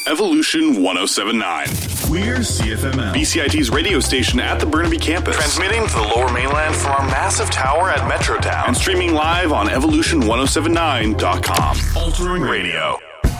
Evolution 1079. We're CFML, BCIT's radio station at the Burnaby campus. Transmitting to the Lower Mainland from our massive tower at Metrotown. And streaming live on evolution1079.com. altering radio.